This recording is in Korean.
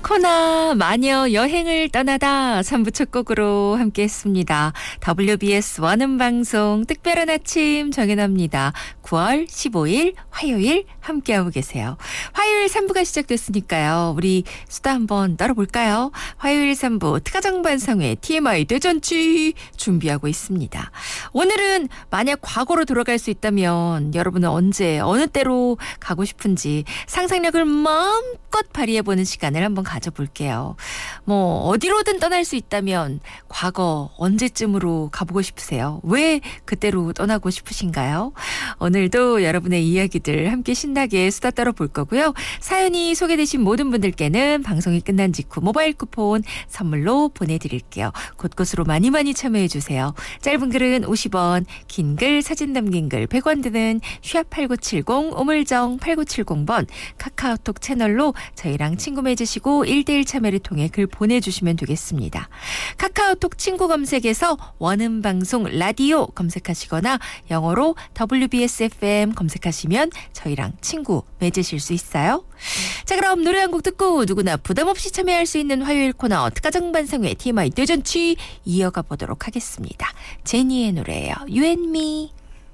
코나 마녀 여행을 떠나다 3부 첫 곡으로 함께했습니다. WBS 원음방송 특별한 아침 정연합니다. 9월 15일 화요일 함께하고 계세요. 화요일 3부가 시작됐으니까요. 우리 수다 한번 떨어볼까요? 화요일 3부 특가정반상회 TMI 대잔치 준비하고 있습니다. 오늘은 만약 과거로 돌아갈 수 있다면 여러분은 언제 어느 때로 가고 싶은지 상상력을 마음껏 발휘해보는 시간을 한번 가져볼게요. 뭐 어디로든 떠날 수 있다면 과거 언제쯤으로 가보고 싶으세요? 왜 그때로 떠나고 싶으신가요? 오늘도 여러분의 이야기들 함께 신나게 수다 떨어볼 거고요. 사연이 소개되신 모든 분들께는 방송이 끝난 직후 모바일 쿠폰 선물로 보내드릴게요. 곳곳으로 많이 참여해 주세요. 짧은 글은 50원, 긴 글 사진 담긴 글 100원 드는 #8970 우물정 8970번 카카오톡 채널로 저희랑 친구 맺으시고 1대1 참여를 통해 글 보내주시면 되겠습니다. 카카오톡 친구 검색에서 원음방송 라디오 검색하시거나 영어로 WBS FM 검색하시면 저희랑 친구 맺으실 수 있어요. 자, 그럼 노래 한 곡 듣고 누구나 부담 없이 참여할 수 있는 화요일 코너 특가정반상회 TMI 대잔치 이어가 보도록 하겠습니다. 제니의 노래예요. You and me.